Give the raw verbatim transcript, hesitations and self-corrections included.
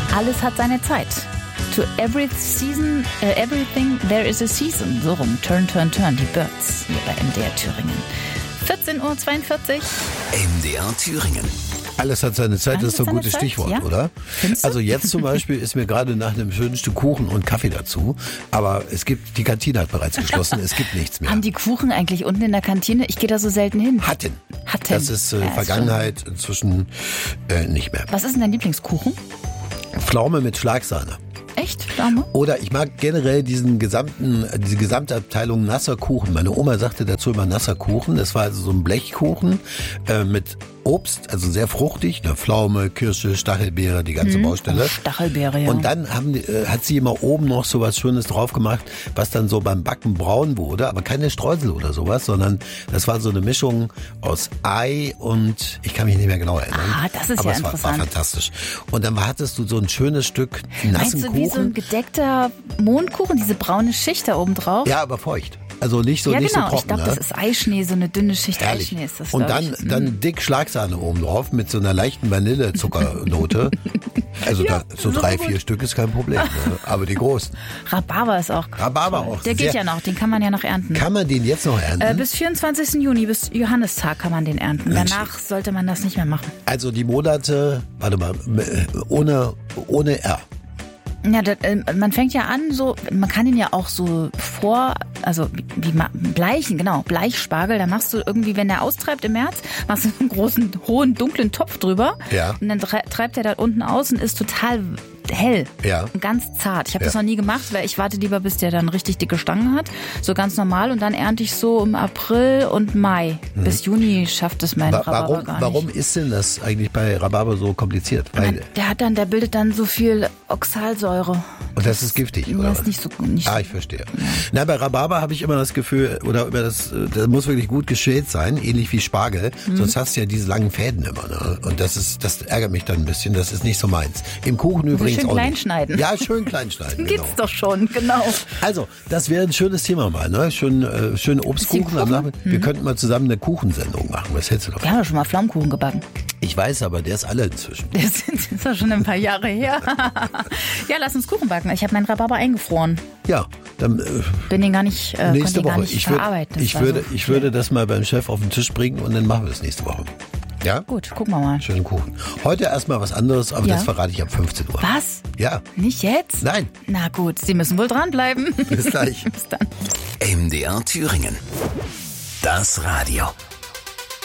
Alles hat seine Zeit. To every season, uh, everything there is a season. So rum. Turn, turn, turn. Die Birds hier bei M D R Thüringen. vierzehn Uhr zweiundvierzig. M D R Thüringen. Alles hat seine Zeit, Alles das ist doch ein gutes Zeit, Stichwort, ja. oder? Findest du? Also jetzt zum Beispiel ist mir gerade nach einem schönen Stück Kuchen und Kaffee dazu, aber es gibt, die Kantine hat bereits geschlossen, es gibt nichts mehr. Haben die Kuchen eigentlich unten in der Kantine? Ich gehe da so selten hin. Hatten. Hatten. Das ist äh, Ja, ist Vergangenheit, inzwischen äh, nicht mehr. Was ist denn dein Lieblingskuchen? Pflaume mit Schlagsahne. Echt? Pflaume? Oder ich mag generell diesen gesamten, diese gesamte Abteilung nasser Kuchen. Meine Oma sagte dazu immer nasser Kuchen. Das war also so ein Blechkuchen äh, mit Obst, also sehr fruchtig, eine Pflaume, Kirsche, Stachelbeere, die ganze hm. Baustelle. Oh, Stachelbeere, ja. Und dann haben, die, äh, hat sie immer oben noch so was Schönes drauf gemacht, was dann so beim Backen braun wurde, aber keine Streusel oder sowas, sondern das war so eine Mischung aus Ei und ich kann mich nicht mehr genau erinnern. Ah, das ist aber ja es war, interessant. war fantastisch. Und dann hattest du so ein schönes Stück nassen Meinst du, Kuchen. wie so ein gedeckter Mondkuchen, diese braune Schicht da oben drauf? Ja, aber feucht. Also nicht so, ja, nicht genau. so trocken. Ich glaube, ne? das ist Eischnee, so eine dünne Schicht Herrlich. Eischnee ist das. Und glaub dann, ich. dann dick Schlagsahne oben drauf mit so einer leichten Vanillezuckernote. Also Ja, da, so so drei, gut. vier Stück ist kein Problem. Ne? Aber die großen. Rhabarber ist auch. Rhabarber toll. auch. Der geht sehr- ja noch, den kann man ja noch ernten. Kann man den jetzt noch ernten? Äh, bis vierundzwanzigsten Juni, bis Johannistag kann man den ernten. Mensch. Danach sollte man das nicht mehr machen. Also die Monate, warte mal, äh, ohne, ohne R. Ja, das, äh, man fängt ja an, so, man kann ihn ja auch so vor, also wie, wie ma- bleichen, genau, Bleichspargel, da machst du irgendwie, wenn der austreibt im März, machst du einen großen, hohen, dunklen Topf drüber. Ja. Und dann tre- treibt er da unten aus und ist total hell. Ja. Und ganz zart. Ich habe Ja. das noch nie gemacht, weil ich warte lieber, bis der dann richtig dicke Stangen hat. So ganz normal. Und dann ernte ich so im April und Mai. Bis Juni schafft es mein Wa- Rhabarber Warum, gar nicht. warum ist denn das eigentlich bei Rhabarber so kompliziert? Weil, Der hat dann, der bildet dann so viel Oxalsäure. und das ist giftig, oder Das was? ist nicht so, nicht Ah, ich verstehe. Na, bei Rhabarber habe ich immer das Gefühl, oder über das, das muss wirklich gut geschält sein, ähnlich wie Spargel. Mhm. Sonst hast du ja diese langen Fäden immer. Ne? Und das ist, das ärgert mich dann ein bisschen. Das ist nicht so meins. Im Kuchen übrigens schön auch klein nicht. schneiden. Ja, schön klein schneiden. Geht's genau. doch schon, genau. Also, das wäre ein schönes Thema mal, ne? Schön, äh, schön Obstkuchen Bisschen am Kuchen. Nachmittag. Wir könnten mal zusammen eine Kuchensendung machen. Was hältst du davon? Wir haben ja schon mal Pflaumenkuchen gebacken. Ich weiß, aber der ist alle inzwischen. Das ist doch schon ein paar Jahre her. Ja, lass uns Kuchen backen. Ich habe meinen Rhabarber eingefroren. Ja, dann äh, Bin den gar nicht, äh, konnte nächste den gar Woche. nicht Ich, würd, verarbeiten. Das ich, war würde, so ich viel. würde das mal beim Chef auf den Tisch bringen und dann machen wir es nächste Woche. Ja? Gut, gucken wir mal. Schönen Kuchen. Heute erstmal was anderes, aber Ja. das verrate ich ab fünfzehn Uhr. Was? Ja. Nicht jetzt? Nein. Na gut, Sie müssen wohl dranbleiben. Bis gleich. Bis dann. M D R Thüringen. Das Radio.